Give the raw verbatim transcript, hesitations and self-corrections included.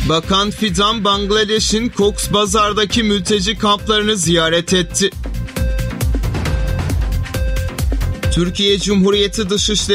Bakan Fidan, Bangladeş'in Cox's Bazar'daki mülteci kamplarını ziyaret etti. Türkiye Cumhuriyeti Dışişleri